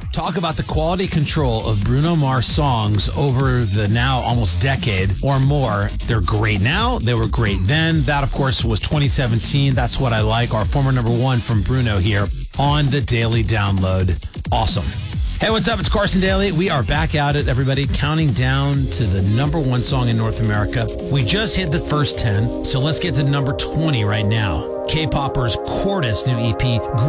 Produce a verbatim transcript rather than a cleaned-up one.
Talk about the quality control of Bruno Mars songs over the now almost decade or more. They're great now. They were great then. That, of course, was twenty seventeen. That's What I Like, our former number one from Bruno here on the Daily Download. Awesome. Hey, what's up? It's Carson Daly. We are back at it, everybody, counting down to the number one song in North America. We just hit the first ten, so let's get to number twenty right now. K-Popper's Quartus new E P,